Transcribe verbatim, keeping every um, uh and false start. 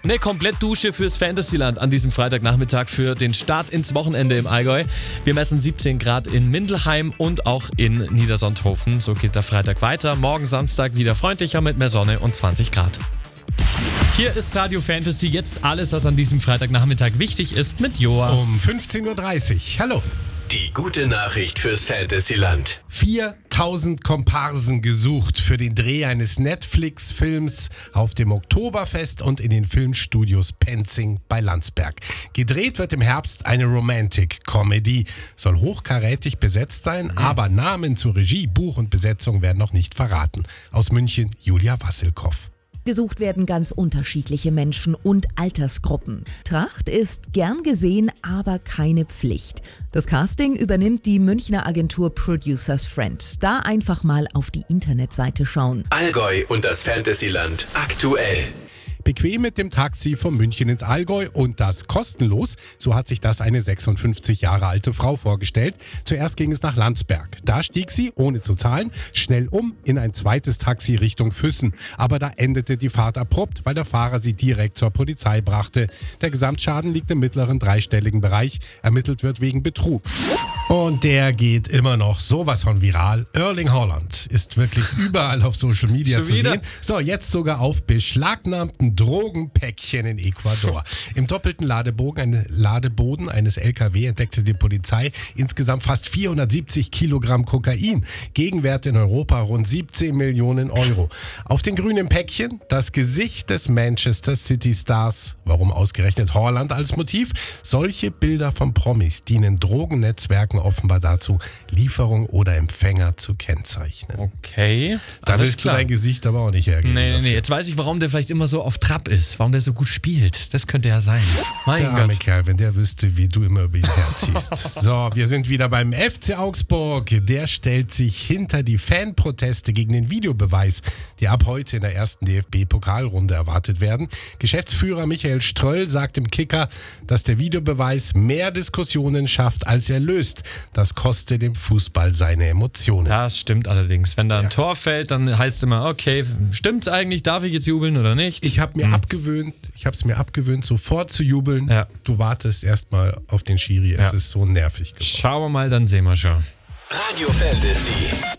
Eine Komplettdusche fürs Fantasyland an diesem Freitagnachmittag für den Start ins Wochenende im Allgäu. Wir messen siebzehn Grad in Mindelheim und auch in Niedersonthofen. So geht der Freitag weiter. Morgen Samstag wieder freundlicher mit mehr Sonne und zwanzig Grad. Hier ist Radio Fantasy, jetzt alles, was an diesem Freitagnachmittag wichtig ist, mit Joa. Um fünfzehn Uhr dreißig. Hallo. Die gute Nachricht fürs Fantasyland. viertausend Komparsen gesucht für den Dreh eines Netflix-Films auf dem Oktoberfest und in den Filmstudios Penzing bei Landsberg. Gedreht wird im Herbst eine Romantic-Comedy. Soll hochkarätig besetzt sein, mhm. aber Namen zur Regie, Buch und Besetzung werden noch nicht verraten. Aus München, Julia Wassilkow. Gesucht werden ganz unterschiedliche Menschen und Altersgruppen. Tracht ist gern gesehen, aber keine Pflicht. Das Casting übernimmt die Münchner Agentur Producers Friend. Da einfach mal auf die Internetseite schauen. Allgäu und das Fantasyland aktuell. Bequem mit dem Taxi von München ins Allgäu und das kostenlos. So hat sich das eine sechsundfünfzig Jahre alte Frau vorgestellt. Zuerst ging es nach Landsberg. Da stieg sie, ohne zu zahlen, schnell um in ein zweites Taxi Richtung Füssen. Aber da endete die Fahrt abrupt, weil der Fahrer sie direkt zur Polizei brachte. Der Gesamtschaden liegt im mittleren dreistelligen Bereich. Ermittelt wird wegen Betrugs. Und der geht immer noch sowas von viral. Erling Haaland ist wirklich überall auf Social Media zu sehen. So, jetzt sogar auf beschlagnahmten Drogenpäckchen in Ecuador. Im doppelten Ladebogen, ein Ladeboden eines L K W entdeckte die Polizei insgesamt fast vierhundertsiebzig Kilogramm Kokain. Gegenwert in Europa rund siebzehn Millionen Euro. Auf den grünen Päckchen das Gesicht des Manchester City Stars. Warum ausgerechnet Haaland als Motiv? Solche Bilder von Promis dienen Drogennetzwerken offenbar dazu, Lieferung oder Empfänger zu kennzeichnen. Okay, Da alles willst klar. du dein Gesicht aber auch nicht hergeben. Nee, nee, dafür. nee, jetzt weiß ich, warum der vielleicht immer so auf Trab ist, warum der so gut spielt. Das könnte ja sein. Mein Der arme Gott. Kerl, wenn der wüsste, wie du immer über ihn herziehst. So, wir sind wieder beim F C Augsburg. Der stellt sich hinter die Fanproteste gegen den Videobeweis, die ab heute in der ersten D F B-Pokalrunde erwartet werden. Geschäftsführer Michael Ströll sagt im Kicker, dass der Videobeweis mehr Diskussionen schafft, als er löst. Das kostet dem Fußball seine Emotionen. Das stimmt allerdings. Wenn da ein Ja. Tor fällt, dann heißt es immer, okay, stimmt's eigentlich, darf ich jetzt jubeln oder nicht? Ich habe mir abgewöhnt, ich habe es mir abgewöhnt, sofort zu jubeln. Ja. Du wartest erstmal auf den Schiri. Es Ja. ist so nervig geworden. Schauen wir mal, dann sehen wir schon. Radio Fantasy.